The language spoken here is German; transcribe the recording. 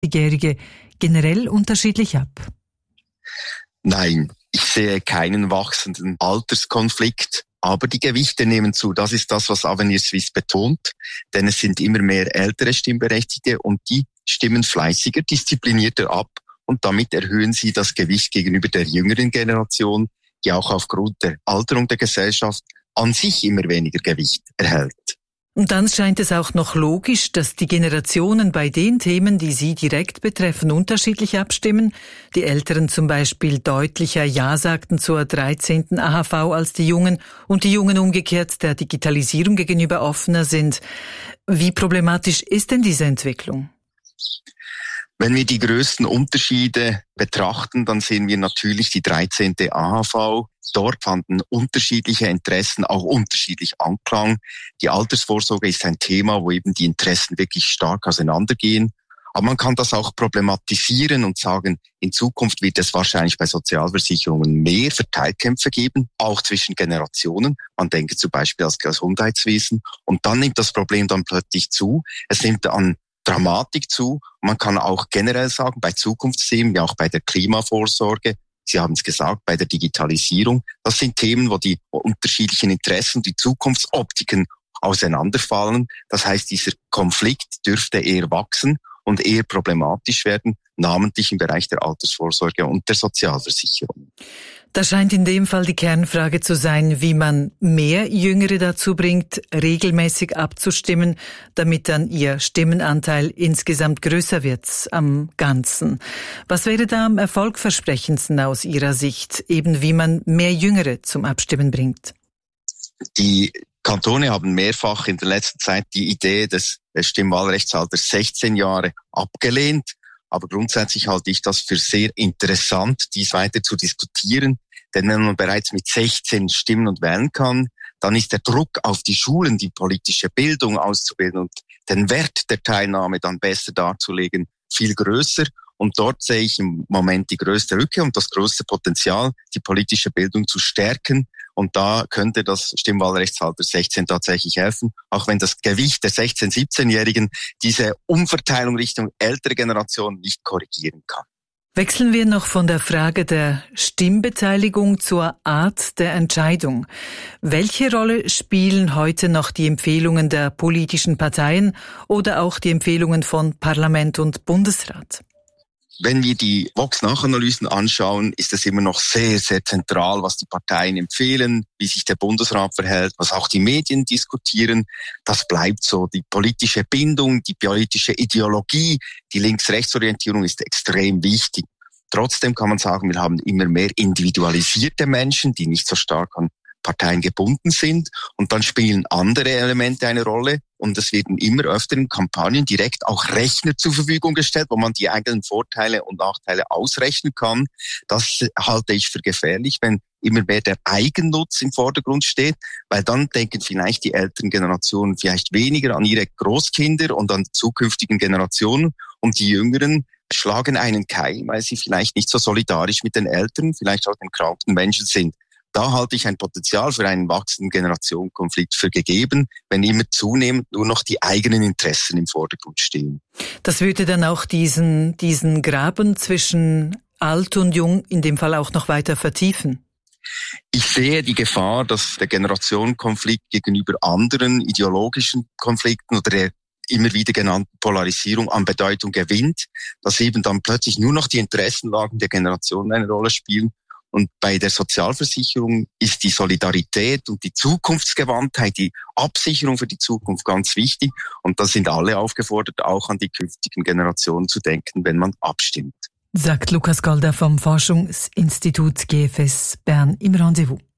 Jährige generell unterschiedlich ab? Nein, ich sehe keinen wachsenden Alterskonflikt, aber die Gewichte nehmen zu. Das ist das, was Avenir Suisse betont, denn es sind immer mehr ältere Stimmberechtigte und die stimmen fleißiger, disziplinierter ab und damit erhöhen sie das Gewicht gegenüber der jüngeren Generation, die auch aufgrund der Alterung der Gesellschaft an sich immer weniger Gewicht erhält. Und dann scheint es auch noch logisch, dass die Generationen bei den Themen, die sie direkt betreffen, unterschiedlich abstimmen. Die Älteren zum Beispiel deutlicher Ja sagten zur 13. AHV als die Jungen und die Jungen umgekehrt der Digitalisierung gegenüber offener sind. Wie problematisch ist denn diese Entwicklung? Wenn wir die größten Unterschiede betrachten, dann sehen wir natürlich die 13. AHV. Dort fanden unterschiedliche Interessen auch unterschiedlich Anklang. Die Altersvorsorge ist ein Thema, wo eben die Interessen wirklich stark auseinandergehen. Aber man kann das auch problematisieren und sagen, in Zukunft wird es wahrscheinlich bei Sozialversicherungen mehr Verteilkämpfe geben, auch zwischen Generationen. Man denke zum Beispiel ans Gesundheitswesen. Und dann nimmt das Problem dann plötzlich zu. Es nimmt an Dramatik zu. Man kann auch generell sagen, bei Zukunftsthemen, wie auch bei der Klimavorsorge, Sie haben es gesagt, bei der Digitalisierung, das sind Themen, wo die unterschiedlichen Interessen, die Zukunftsoptiken auseinanderfallen. Das heißt, dieser Konflikt dürfte eher wachsen und eher problematisch werden, namentlich im Bereich der Altersvorsorge und der Sozialversicherung. Da scheint in dem Fall die Kernfrage zu sein, wie man mehr Jüngere dazu bringt, regelmäßig abzustimmen, damit dann ihr Stimmenanteil insgesamt größer wird am Ganzen. Was wäre da am erfolgversprechendsten aus Ihrer Sicht, eben wie man mehr Jüngere zum Abstimmen bringt? Die Kantone haben mehrfach in der letzten Zeit die Idee des Stimmwahlrechtsalters 16 Jahre abgelehnt. Aber grundsätzlich halte ich das für sehr interessant, dies weiter zu diskutieren. Denn wenn man bereits mit 16 stimmen und wählen kann, dann ist der Druck auf die Schulen, die politische Bildung auszubilden und den Wert der Teilnahme dann besser darzulegen, viel größer. Und dort sehe ich im Moment die größte Lücke und das größte Potenzial, die politische Bildung zu stärken. Und da könnte das Stimmwahlrechtsalter 16 tatsächlich helfen, auch wenn das Gewicht der 16-, 17-Jährigen diese Umverteilung Richtung ältere Generation nicht korrigieren kann. Wechseln wir noch von der Frage der Stimmbeteiligung zur Art der Entscheidung. Welche Rolle spielen heute noch die Empfehlungen der politischen Parteien oder auch die Empfehlungen von Parlament und Bundesrat? Wenn wir die Vox-Nachanalysen anschauen, ist es immer noch sehr, sehr zentral, was die Parteien empfehlen, wie sich der Bundesrat verhält, was auch die Medien diskutieren. Das bleibt so. Die politische Bindung, die politische Ideologie, die Links-Rechts-Orientierung ist extrem wichtig. Trotzdem kann man sagen, wir haben immer mehr individualisierte Menschen, die nicht so stark an Parteien gebunden sind. Und dann spielen andere Elemente eine Rolle. Und es werden immer öfter in Kampagnen direkt auch Rechner zur Verfügung gestellt, wo man die eigenen Vorteile und Nachteile ausrechnen kann. Das halte ich für gefährlich, wenn immer mehr der Eigennutz im Vordergrund steht, weil dann denken vielleicht die älteren Generationen vielleicht weniger an ihre Großkinder und an die zukünftigen Generationen und die Jüngeren schlagen einen Keil, weil sie vielleicht nicht so solidarisch mit den Älteren, vielleicht auch den kranken Menschen sind. Da halte ich ein Potenzial für einen wachsenden Generationenkonflikt für gegeben, wenn immer zunehmend nur noch die eigenen Interessen im Vordergrund stehen. Das würde dann auch diesen Graben zwischen alt und jung in dem Fall auch noch weiter vertiefen. Ich sehe die Gefahr, dass der Generationenkonflikt gegenüber anderen ideologischen Konflikten oder der immer wieder genannten Polarisierung an Bedeutung gewinnt, dass eben dann plötzlich nur noch die Interessenlagen der Generationen eine Rolle spielen. Und bei der Sozialversicherung ist die Solidarität und die Zukunftsgewandtheit, die Absicherung für die Zukunft ganz wichtig. Und da sind alle aufgefordert, auch an die künftigen Generationen zu denken, wenn man abstimmt. Sagt Lukas Golder vom Forschungsinstitut GFS Bern im Rendezvous.